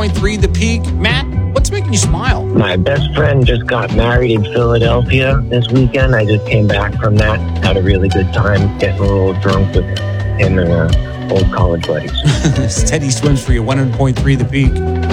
101.3 The Peak. Matt, what's making you smile? My best friend just got married in Philadelphia this weekend. I just came back from that. Had a really good time getting a little drunk with him and old college buddies. Teddy Swims for you, 101.3 The Peak.